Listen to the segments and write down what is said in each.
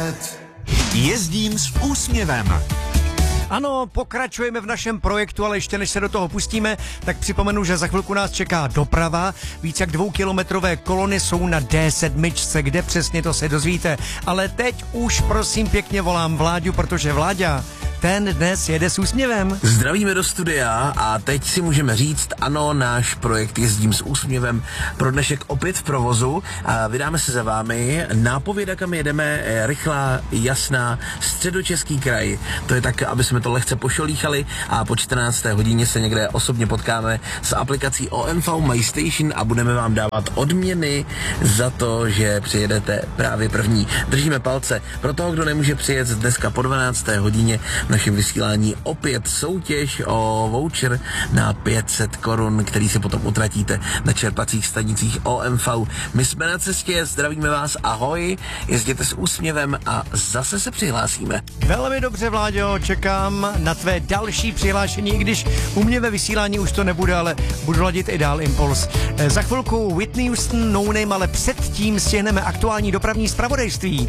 Jezdím s úsměvem. Ano, pokračujeme v našem projektu, ale ještě než se do toho pustíme, tak připomenu, že za chvilku nás čeká doprava. Víc jak 2kilometrové kolony jsou na D7, kde přesně to se dozvíte. Ale teď už prosím pěkně volám Vláďu, protože Vláďa, ten dnes jede s úsměvem. Zdravíme do studia a teď si můžeme říct, ano, náš projekt Jezdím s úsměvem pro dnešek opět v provozu a vydáme se za vámi. Nápověda, kam jedeme, rychlá, jasná, Středočeský kraj. To je tak, aby jsme to lehce pošolíchali a po 14. hodině se někde osobně potkáme s aplikací OMV My Station a budeme vám dávat odměny za to, že přijedete právě první. Držíme palce. Pro toho, kdo nemůže přijet dneska po 12. hodině, v našem vysílání opět soutěž o voucher na 500 korun, který si potom utratíte na čerpacích stanicích OMV. My jsme na cestě, zdravíme vás, ahoj, jezděte s úsměvem a zase se přihlásíme. Velmi dobře, Vláďo, čekám na tvé další přihlášení, i když u mě ve vysílání už to nebude, ale budu ladit i dál Impuls. Za chvilku Whitney Houston, No Name, ale předtím stihneme aktuální dopravní zpravodajství.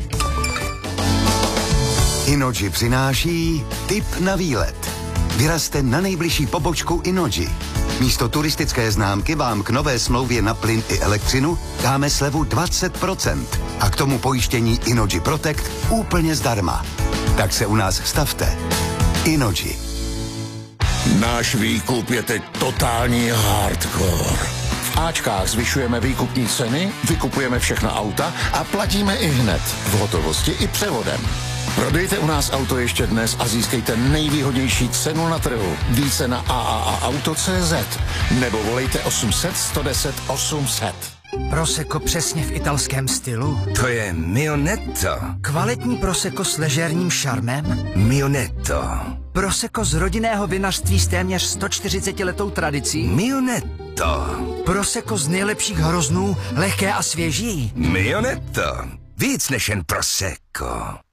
Innogy přináší tip na výlet. Vyrazte na nejbližší pobočku Innogy. Místo turistické známky vám k nové smlouvě na plyn i elektřinu dáme slevu 20% a k tomu pojištění Innogy Protect úplně zdarma. Tak se u nás stavte. Innogy. Náš výkup je teď totální hardcore. V Ačkách zvyšujeme výkupní ceny, vykupujeme všechna auta a platíme i hned, v hotovosti i převodem. Prodejte u nás auto ještě dnes a získejte nejvýhodnější cenu na trhu. Více na AAAauto.cz nebo volejte 800 110 800. Prosecco přesně v italském stylu? To je Mionetto. Kvalitní Prosecco s ležérním šarmem? Mionetto. Prosecco z rodinného vinařství s téměř 140letou tradicí? Mionetto. Prosecco z nejlepších hroznů, lehké a svěží? Mionetto. Víc než jen Prosecco.